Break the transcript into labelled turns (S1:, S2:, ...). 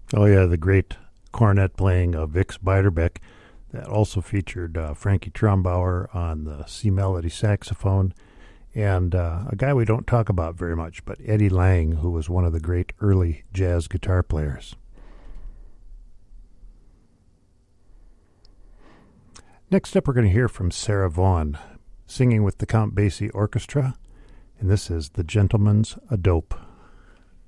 S1: Oh, yeah, the great cornet playing of Vix Beiderbecke. That also featured Frankie Trombauer on the C Melody saxophone, and a guy we don't talk about very much, but Eddie Lang, who was one of the great early jazz guitar players. Next up, we're going to hear from Sarah Vaughan, singing with the Count Basie Orchestra, and this is The Gentleman's a Dope.